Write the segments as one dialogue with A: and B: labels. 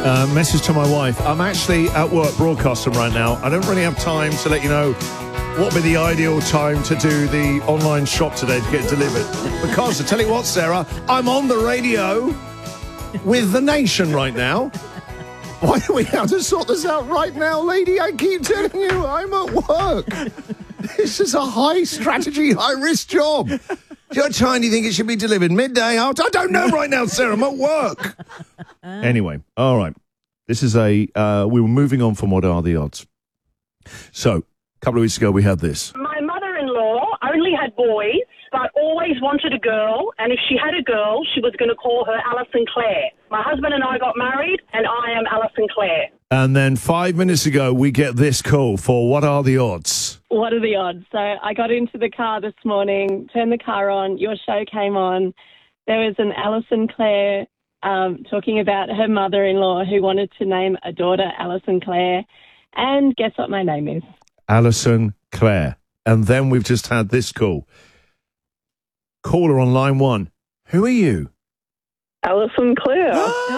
A: Message to my wife. I'm actually at work broadcasting right now. I don't really have time to let you know what would be the ideal time to do the online shop today to get it delivered. Because, I tell you what, Sarah, I'm on the radio with The Nation right now. Why do we have to sort this out right now, lady? I keep telling you, I'm at work. This is a high-strategy, high-risk job. What time do you think it should be delivered? Midday? I don't know right now, Sarah. I'm at work. Anyway, all right. This is we were moving on from What Are the Odds. So, a couple of weeks ago, we had this.
B: My mother-in-law only had boys, but always wanted a girl. And if she had a girl, she was going to call her Alison Clare. My husband and I got married, and I am Alison Clare.
A: And then 5 minutes ago, we get this call for What Are the Odds?
C: What are the odds? So I got into the car this morning, turned the car on, your show came on. There was an Alison Clare talking about her mother-in-law who wanted to name a daughter Alison Clare. And guess what my name is?
A: Alison Clare. And then we've just had this call. Caller on line 1. Who are you?
B: Alison Clare.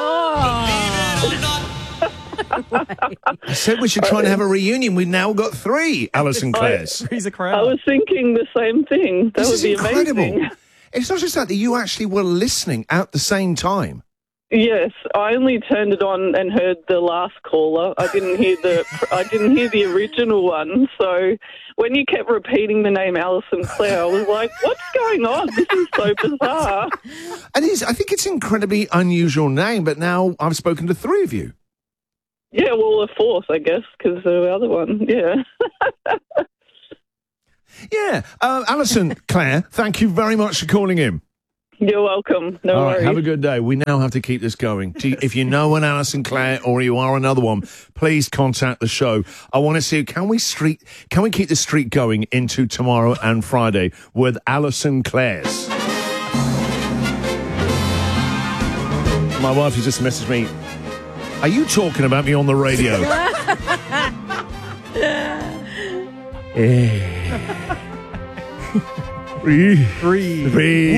A: I said we should try and have a reunion. We've now got 3 Alison Clares.
D: Three's a crowd.
B: I was thinking the same thing. That
A: This
B: would
A: is
B: be
A: incredible.
B: amazing.
A: It's not just that you actually were listening at the same time.
B: Yes, I only turned it on and heard the last caller. I didn't hear the original one. So when you kept repeating the name Alison Clare, I was like, "What's going on? This is so bizarre."
A: And I think it's an incredibly unusual name, but now I've spoken to 3 of you.
B: Yeah, well, a fourth, I guess, because the other one, yeah.
A: Yeah. Alison Clare, thank you very much for calling in.
B: You're welcome. No
A: All right,
B: worries.
A: have a good day. We now have to keep this going. If you know an Alison Clare or you are another one, please contact the show. I want to see, can we keep the streak going into tomorrow and Friday with Alison Clares? My wife has just messaged me, are you talking about me on the radio? Breathe.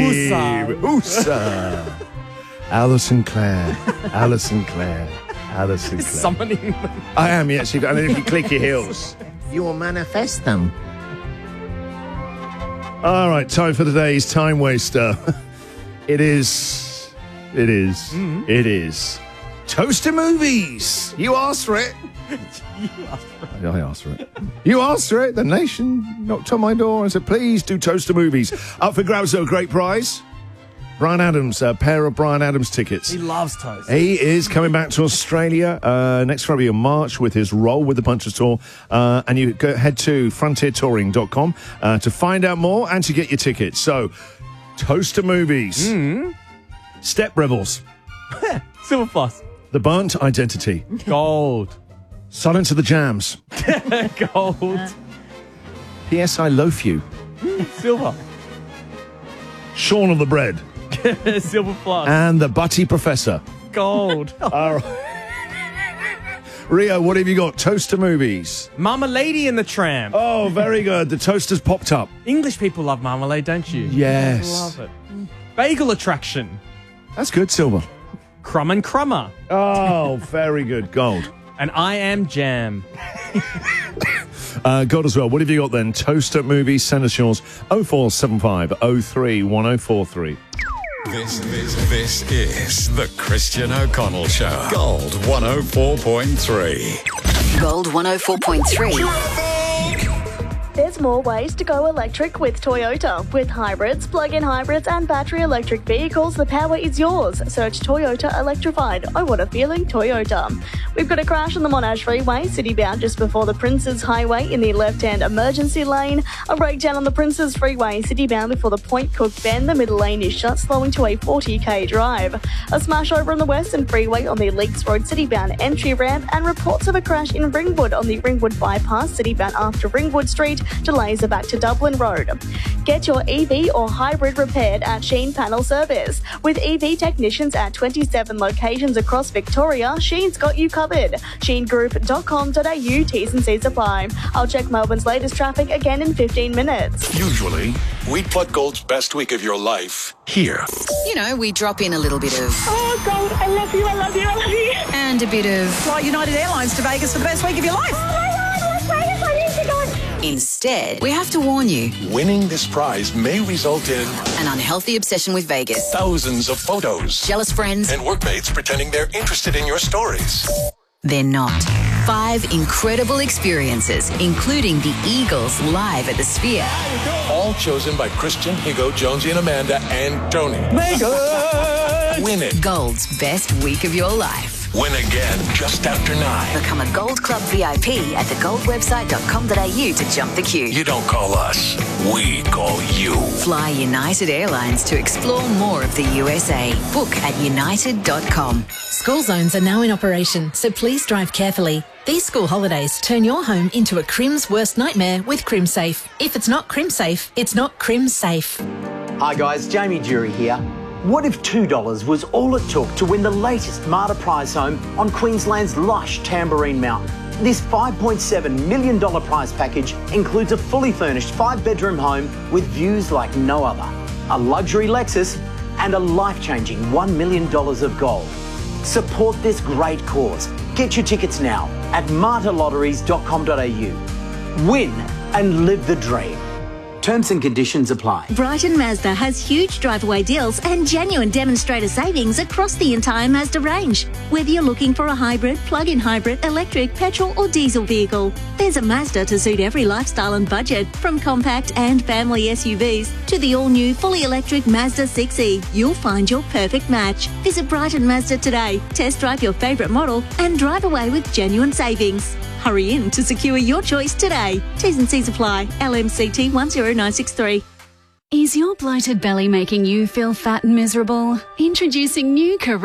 A: Oosa. Alison Clare. Alison Clare. Alison Clare.
D: Summoning them.
A: I am, yes. And then if you click your heels, you will manifest them. All right, time for today's time waster. It is. Toaster movies. You asked for it. I asked for it. You asked for it. The Nation knocked on my door and said, please do Toaster movies. Up for grabs, though, great prize. Bryan Adams, a pair of Bryan Adams tickets.
D: He loves toast.
A: He is coming back to Australia next February in March with his Roll with the Punches tour. And you head to frontiertouring.com to find out more and to get your tickets. So, Toaster movies. Step Rebels.
D: Silver Fox.
A: The Burnt Identity.
D: Gold.
A: Silence of the Jams.
D: Gold.
A: P.S. I Loaf You.
D: Silver.
A: Shaun of the Bread.
D: Silver Plus.
A: And The Butty Professor.
D: Gold.
A: All right. Rio, what have you got? Toaster movies.
D: Marmalade and the Tramp.
A: Oh, very good. The toaster's popped up.
D: English people love marmalade, don't you?
A: Yes.
D: Love it. Bagel Attraction.
A: That's good, Silver.
D: Crumb and Crummer.
A: Oh, very good. Gold.
D: And I Am Jam.
A: Gold as well. What have you got then? Toaster movies. Send us yours. 0475 03 1043.
E: This is the Christian O'Connell Show. Gold 104.3.
F: Gold 104.3.
G: There's more ways to go electric with Toyota. With hybrids, plug-in hybrids and battery electric vehicles, the power is yours. Search Toyota Electrified. Oh, what a feeling, Toyota. We've got a crash on the Monash Freeway, city-bound just before the Princes Highway in the left-hand emergency lane. A breakdown on the Princes Freeway, city-bound before the Point Cook Bend. The middle lane is shut, slowing to a 40k drive. A smash over on the Western Freeway on the Leaks Road city-bound entry ramp, and reports of a crash in Ringwood on the Ringwood bypass, city-bound after Ringwood Street. Delays are back to Dublin Road. Get your EV or hybrid repaired at Sheen Panel Service. With EV technicians at 27 locations across Victoria, Sheen's got you covered. sheengroup.com.au, T's and C's apply. I'll check Melbourne's latest traffic again in 15 minutes.
E: Usually, we put Gold's best week of your life here.
F: You know, we drop in a little bit of...
B: Oh, God, I love you, I love you, I love you.
F: And and a bit of...
H: Fly United Airlines to Vegas for the best week of your life.
F: Instead, we have to warn you,
E: Winning this prize may result in
F: an unhealthy obsession with Vegas,
E: thousands of photos
F: jealous friends,
E: and workmates pretending they're interested in your stories.
F: they're not. 5 incredible experiences, including the Eagles live at the Sphere.
E: All chosen by Christian, Higo, Jonesy, and Amanda, and Tony. Win it.
F: Gold's best week of your life.
E: Win again just after 9.
F: Become a Gold Club VIP at thegoldwebsite.com.au to jump the queue.
E: You don't call us, we call you.
F: Fly United Airlines to explore more of the USA. Book at united.com.
I: School zones are now in operation, so please drive carefully. These school holidays turn your home into a Crim's worst nightmare with CrimSafe. If it's not CrimSafe, it's not CrimSafe.
J: Hi guys, Jamie Jury here. What if $2 was all it took to win the latest Marta prize home on Queensland's lush Tamborine Mountain? This $5.7 million prize package includes a fully furnished 5-bedroom home with views like no other, a luxury Lexus and a life-changing $1 million of gold. Support this great cause. Get your tickets now at martalotteries.com.au. Win and live the dream. Terms and conditions apply.
K: Brighton Mazda has huge drive-away deals and genuine demonstrator savings across the entire Mazda range. Whether you're looking for a hybrid, plug-in hybrid, electric, petrol or diesel vehicle, there's a Mazda to suit every lifestyle and budget. From compact and family SUVs to the all-new fully electric Mazda 6e, you'll find your perfect match. Visit Brighton Mazda today, test drive your favourite model and drive away with genuine savings. Hurry in to secure your choice today. T's and C's apply. LMCT 10963.
L: Is your bloated belly making you feel fat and miserable? Introducing new